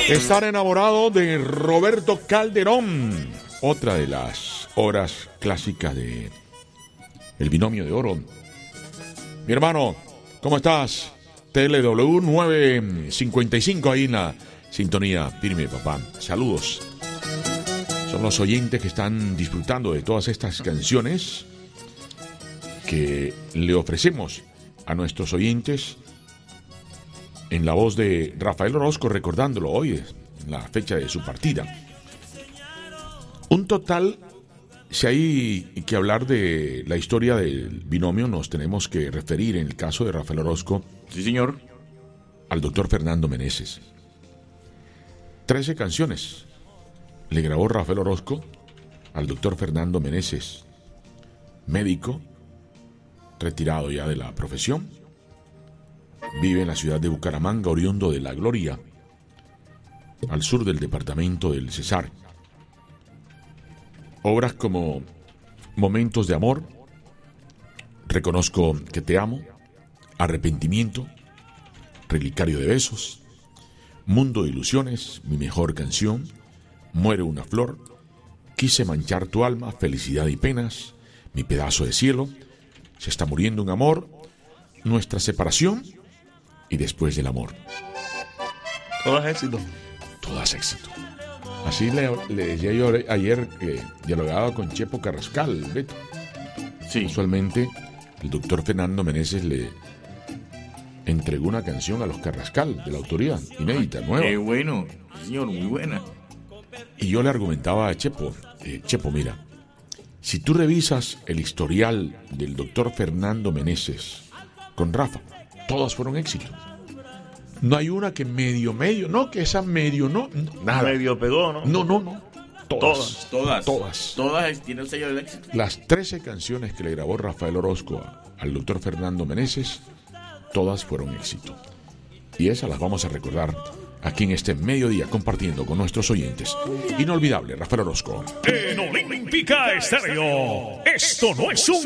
Estar enamorado de Roberto Calderón, otra de las obras clásicas de El Binomio de Oro. Mi hermano, ¿cómo estás? TLW 955 ahí en la sintonía firme, papá. Saludos. Son los oyentes que están disfrutando de todas estas canciones que le ofrecemos a nuestros oyentes en la voz de Rafael Orozco, recordándolo hoy, la fecha de su partida. Un total, si hay que hablar de la historia del binomio, nos tenemos que referir, en el caso de Rafael Orozco, sí señor, al doctor Fernando Meneses. 13 canciones le grabó Rafael Orozco al doctor Fernando Meneses, médico, retirado ya de la profesión. Vive en la ciudad de Bucaramanga, oriundo de La Gloria, al sur del departamento del Cesar. Obras como Momentos de Amor, Reconozco que te amo, Arrepentimiento, Relicario de besos, Mundo de ilusiones, Mi mejor canción, Muere una flor, Quise manchar tu alma, Felicidad y penas, Mi pedazo de cielo, Se está muriendo un amor, Nuestra separación y Después del amor. Todas éxito. Todas éxito. Así le decía yo ayer que dialogaba con Chepo Carrascal, Beto. Sí. Usualmente el doctor Fernando Meneses le entregó una canción a los Carrascal de la autoría, inédita, nueva. Qué bueno, señor, muy buena. Y yo le argumentaba a Chepo, Chepo, mira, si tú revisas el historial del doctor Fernando Meneses con Rafa, todas fueron éxitos. No hay una que medio, no, que esa medio, no, nada. Medio pegó, ¿no? No. Todas tienen el sello del éxito. Las 13 canciones que le grabó Rafael Orozco al doctor Fernando Meneses, todas fueron éxito. Y esas las vamos a recordar aquí en este mediodía, compartiendo con nuestros oyentes. Inolvidable, Rafael Orozco. En Olímpica Estéreo, esto no es un